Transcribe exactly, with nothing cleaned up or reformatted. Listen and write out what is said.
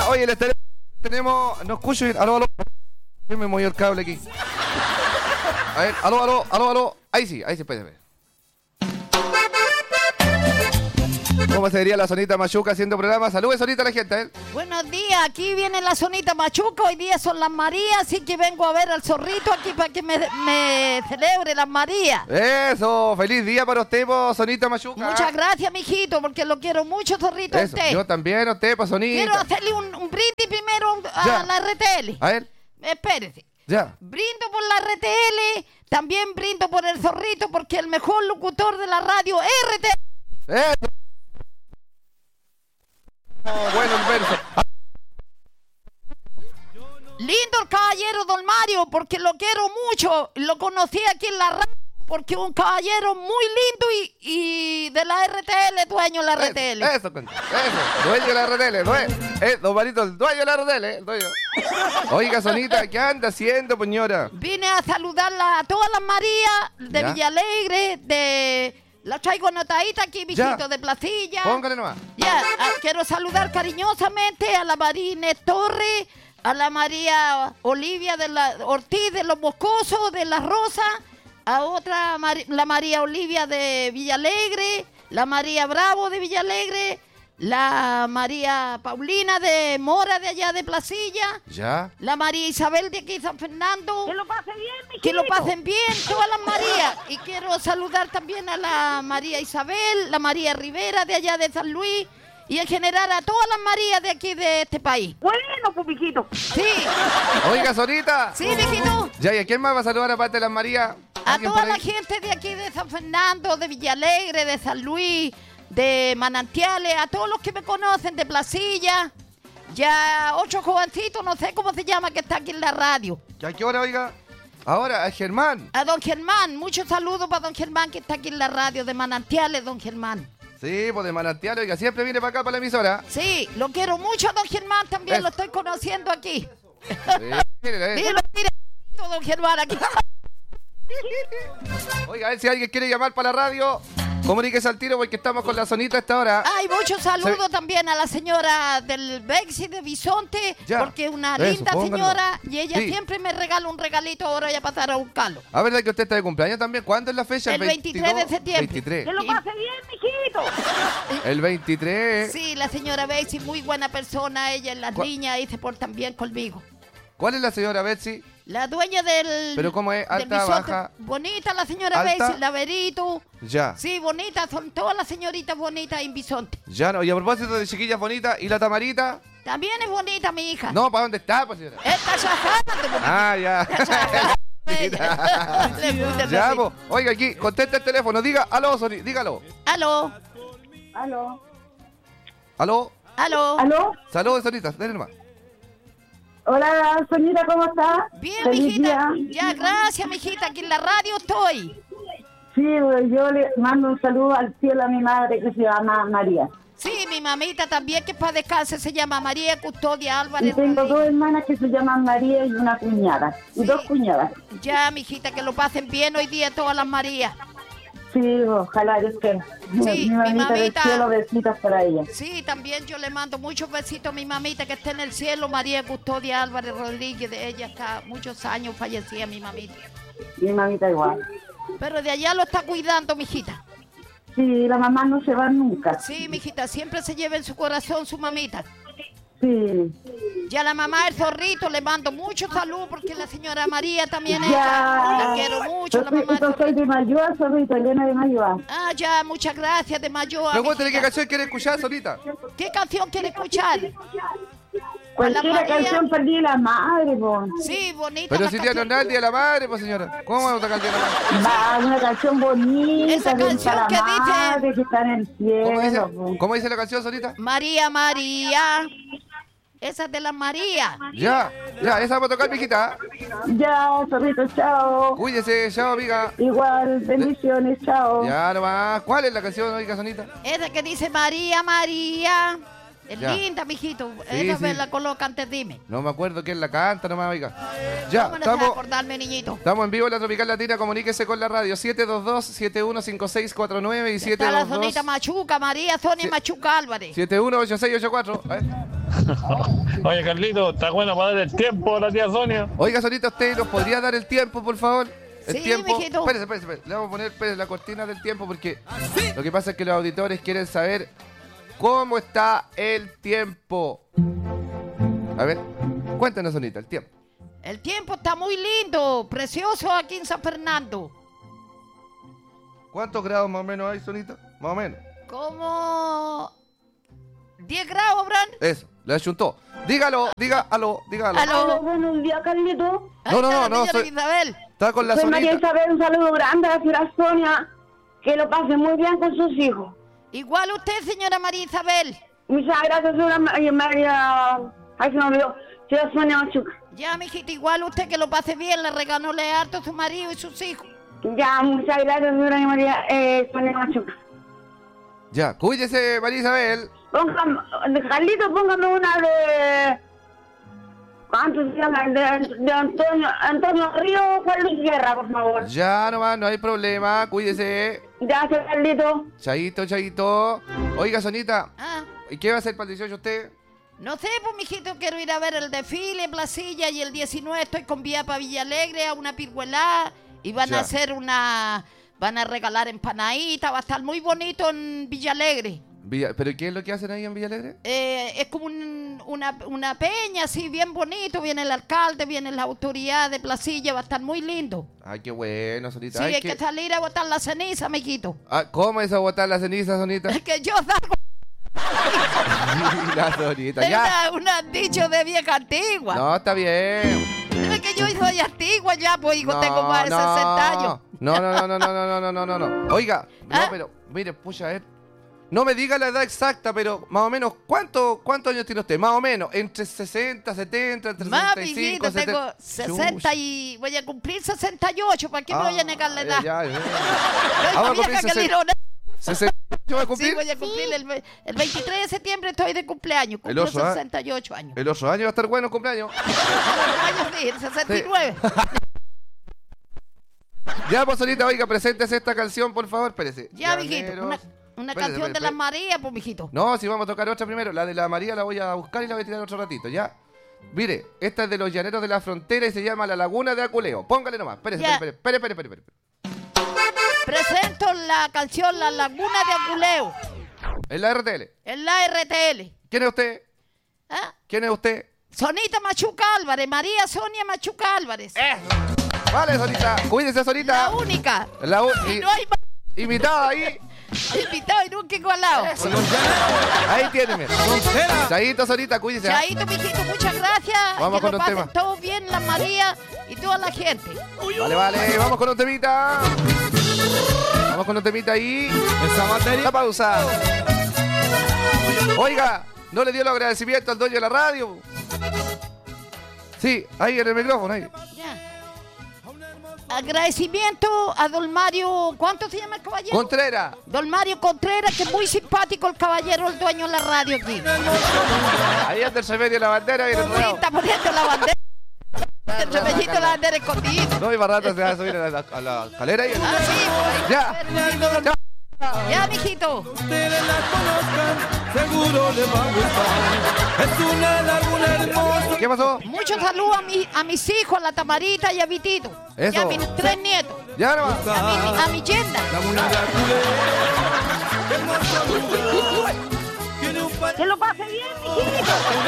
oye, les tenemos, tenemos... No escucho bien. Aló, aló. Me movió el cable aquí. A ver, aló, aló, aló, aló. Ahí sí, ahí sí, espérame. ¿Cómo se diría la Sonita Machuca haciendo programa? Saludos, Sonita, a la gente, ¿eh? Buenos días, aquí viene la Sonita Machuca, hoy día son las Marías, así que vengo a ver al zorrito aquí para que me, me celebre las Marías. Eso, feliz día para usted, po, Sonita Machuca. Muchas gracias, mijito, porque lo quiero mucho, zorrito, a Eso, usted. yo también a usted, po, Sonita. Quiero hacerle un, un brindis primero a Ya. la R T L. A ver. Espérese. Ya. Brindo por la R T L, también brindo por el zorrito, porque el mejor locutor de la radio es R T L. Eso. Oh, bueno el verso. Lindo el caballero Don Mario, porque lo quiero mucho. Lo conocí aquí en la radio, porque es un caballero muy lindo y, y de la R T L, dueño de la R T L. Eso, eso, concha, eso, dueño de la R T L, ¿no es? Eh, don Marito, el dueño de la R T L, el dueño. Oiga, Sonita, ¿qué anda haciendo, señora? Vine a saludarla a todas las Marías de ¿Ya? Villalegre, de... La traigo anotadita aquí, mijito, Ya. de Placilla. Póngale nomás. Ya, ah, quiero saludar cariñosamente a la María Inés Torres, a la María Olivia de la Ortiz de los Moscosos, de La Rosa, a otra, Mari- la María Olivia de Villalegre, la María Bravo de Villalegre, la María Paulina de Mora de allá de Placilla, ¿Ya? la María Isabel de aquí San Fernando. Que lo pase bien, mijito. Que lo pasen bien todas las Marías. Y quiero saludar también a la María Isabel, la María Rivera de allá de San Luis y en general a todas las Marías de aquí de este país. Bueno, pues, mijito. Sí, Oiga, Sonita. sí, mijito. Ya, ¿y a quién más va a saludar aparte de las Marías? A ¿Alguien toda por la ahí? gente de aquí de San Fernando, de Villalegre, de San Luis, de Manantiales, a todos los que me conocen, de Placilla. Ya ocho jovencitos, no sé cómo se llama, que está aquí en la radio. ¿Y a qué hora, oiga? Ahora, a Germán. A don Germán, muchos saludos para don Germán que está aquí en la radio de Manantiales, don Germán. Sí, pues de Manantial, oiga, siempre viene para acá, para la emisora. Sí, lo quiero mucho a don Germán también, Eso. lo estoy conociendo aquí. Sí, mire, eh. Dilo, mire, don Germán aquí. Oiga, a ver si alguien quiere llamar para la radio, comuníquese al tiro porque estamos con la Sonita a esta hora. Hay muchos saludos Sí. también a la señora del Bexi de Bisonte, Ya. porque es una Eso, linda póngalo. señora y ella Sí. siempre me regala un regalito, ahora voy a pasar a buscarlo. A ver, que usted está de cumpleaños también. ¿Cuándo es la fecha? El veintitrés de septiembre. veintitrés. Que lo pase bien, mijito. El veintitrés. Sí, la señora Bexi, muy buena persona, ella en las ¿Cuál? niñas y se portan bien conmigo. ¿Cuál es la señora Betsy? La dueña del... ¿Pero cómo es? del ¿Alta, Bisonte. baja? Bonita la señora ¿Alta? Bexi, la Verito. Ya. Sí, bonitas, son todas las señoritas bonitas en Bisonte. Ya no. Y a propósito de chiquillas bonitas, ¿y la Tamarita? También es bonita mi hija. No, ¿para dónde está, pues, señora? Esta ya Ah, ya. Ya, pues. Oiga, aquí, contesta el teléfono. Diga, aló, Sony, dígalo. Aló, Aló. Aló. aló. ¿Aló? Saludos, Sonita. Denle nomás. Hola, Sonita, ¿cómo estás? Bien, Feliz mijita. día. Ya, gracias, mijita. Aquí en la radio estoy. Sí, yo le mando un saludo al cielo a mi madre que se llama María. Sí, mi mamita también, que para descanse, se llama María Custodia Y Álvarez. tengo Rodríguez. dos hermanas que se llaman María y una cuñada. Y Sí. dos cuñadas. Ya, mijita, que lo pasen bien hoy día todas las Marías. Sí, ojalá Dios quiera. Sí, mi mi mamita del mamita. cielo, besitos para ella. Sí, también yo le mando muchos besitos a mi mamita que está en el cielo, María Custodia Álvarez Rodríguez. De ella está muchos años fallecía mi mamita. Mi mamita igual. Pero de allá lo está cuidando, mijita. Sí, la mamá no se va nunca. Sí, mijita, siempre se lleva en su corazón su mamita. Sí. Ya la mamá del zorrito le mando mucho salud porque la señora María también es. Ya. La quiero mucho, Yo la soy, mamá del yo soy zorrito. de Mayoa, soy italiana de Mayoa. Ah, ya, muchas gracias de Mayoa. Pregúntele qué mijita. canción quiere escuchar, Sonita. ¿Qué canción quiere escuchar? Cualquier María. canción perdí la madre, po. Sí, bonita. Pero la si canción. tiene no es el Día de la Madre, pues, señora. ¿Cómo vamos a tocar el Día de la Madre? Va, una canción bonita. Esa de- canción para que dice- madre que está en el ¿Cómo dice, cielo, po. ¿Cómo dice la canción, Sonita? María, María. Esa es de la María. Ya, ya, esa vamos a tocar, mijita. Ya, zorrito, chao. Cuídese, chao, amiga. Igual, bendiciones, chao. Ya nomás. ¿Cuál es la canción, oiga, Sonita? Esa que dice María, María. Es Ya. linda, mijito. Sí, Esa sí. me la coloca antes, dime. No me acuerdo quién la canta, nomás, oiga. Ya, ¿Cómo no se va a estamos, acordarme, niñito? estamos en vivo en la Tropical Latina. Comuníquese con la radio siete dos dos, siete uno cinco seis cuatro nueve y siete Está la dos dos, Sonita Machuca, María Sonia Sí. Machuca Álvarez. siete uno ocho seis ocho cuatro. A ver. Oye, Carlito, está bueno para dar el tiempo la tía Sonia. Oiga, Sonita, ¿usted nos podría dar el tiempo, por favor? El Sí, tiempo. mijito. Espérese, espérese, espérese. Le vamos a poner espérese, la cortina del tiempo porque lo que pasa es que los auditores quieren saber cómo está el tiempo. A ver, cuéntanos, Sonita, el tiempo. El tiempo está muy lindo, precioso aquí en San Fernando. ¿Cuántos grados más o menos hay, Sonita? Más o menos. Como diez grados, Bran. Eso, le achuntó. Dígalo, diga, aló, dígalo. Aló. Aló, buenos días, Carlito. No, no, no, Ahí no, está la soy- señora Isabel. Está con la Soy María Sonita. Isabel, un saludo grande a la señora Sonia. Que lo pase muy bien con sus hijos. Igual usted, señora María Isabel. Muchas gracias, señora María. María... Ay, se me olvidó. Señora Sonia Machuca. Ya, mijito, igual usted que lo pase bien, le regalóle harto a su marido y sus hijos. Ya, muchas gracias, señora María eh, Sonia Machuca. Ya, cuídese, María Isabel. Póngame, Carlito, póngame una de... ¿Cuánto se llama? De, de Antonio, Antonio Río, Carlos Guerra, por favor. Ya nomás, no hay problema, cuídese. Gracias, Carlito. Chaito, chaito. Oiga, Sonita, Ah, ¿y qué va a hacer para el dieciocho usted? no sé, pues, mijito, quiero ir a ver el desfile en Placilla y el diecinueve estoy con vía para Villalegre a una pirguelá y van Ya. a hacer una... Van a regalar empanaditas, va a estar muy bonito en Villalegre. Villa- ¿Pero qué es lo que hacen ahí en Villalegre? Eh, es como un- una, una peña así, bien bonito. Viene el alcalde, viene la autoridad de Placilla, va a estar muy lindo. Ay, qué bueno, Sonita. Sí, Ay, hay qué- que salir a botar la ceniza, mijito. Ah, ¿cómo es a botar la ceniza, Sonita? Es que yo salgo. La Sonita, Es ya. una, un dicho de vieja antigua. No, está bien. Es que yo soy antigua ya, pues, hijo, No, tengo más de no. sesenta años. No, no, no, no, no, no, no, no, no, no. Oiga, no, ¿Ah? pero, mire, pucha, a ver. No me diga la edad exacta, pero más o menos, ¿cuánto, ¿cuántos años tiene usted? Más o menos, entre sesenta, setenta, entre Más, sesenta y cinco, mijito, tengo setenta. sesenta y... Voy a cumplir sesenta y ocho, ¿para qué me voy a negar la Ah, edad? ya, ya. Soy Vamos a más cumplir vieja que el sesenta. Lirona. ¿sesenta y ocho va a cumplir? Sí, voy a cumplir el, ve- el veintitrés de septiembre, estoy de cumpleaños. Cumplo oso, ¿ah? sesenta y ocho años. El otro año va a estar bueno el cumpleaños. años sí, el sesenta y nueve. Ya, pues, Sonita, oiga, preséntese esta canción, por favor, espérese. Ya, mijito, Llaneros. una, una Espérese, canción de espérese, las Marías, pues, mijito. No, si vamos a tocar otra primero. La de la María la voy a buscar y la voy a tirar otro ratito, ¿ya? Mire, esta es de los Llaneros de la Frontera y se llama La Laguna de Aculeo. Póngale nomás. Espérese, Ya. espere, espere, espere, espere, espere. Presento la canción La Laguna de Aculeo, En la R T L. en la R T L. ¿Quién es usted? ¿Ah? ¿Quién es usted? Sonita Machuca Álvarez, María Sonia Machuca Álvarez. Vale, Sonita. Cuídese, Sonita. La única. La u- Y y- no hay más invitada ahí. invitado y nunca igualado. Ahí tiene. Chaito, Sonita, cuídese. ¿ah? Chaito, mijito, muchas gracias. Vamos que con lo un pasen tema. todos bien, la María y toda la gente. Vale, vale. Vamos con un temita. Vamos con un temita ahí. Esa materia. La pausa. Oiga, ¿no le dio los agradecimientos al dueño de la radio? Sí, ahí en el micrófono, ahí. Ya. Agradecimiento a don Mario, ¿cuánto se llama el caballero? Contreras. Don Mario Contreras, que es muy simpático el caballero, el dueño de la radio aquí. Ahí anda el remedio de la bandera y el Sí, nuevo. está poniendo la bandera. El remellito de la bandera escondido. No, y más rato se va a subir a la, a la escalera y... Ah, sí, por ahí. Ya. Ya. Ya, mijito. Ustedes la conozcan, seguro les va a gustar. Es una laguna hermosa. ¿Qué pasó? Muchos saludos a, mi, a mis hijos, a la Tamarita y a Vitito. Eso. Y a mis tres nietos. Ya nomás. A mi, a mi yenda. Laguna de Aculeo, hermoso lugar. Tiene un Que lo pase bien, mijito.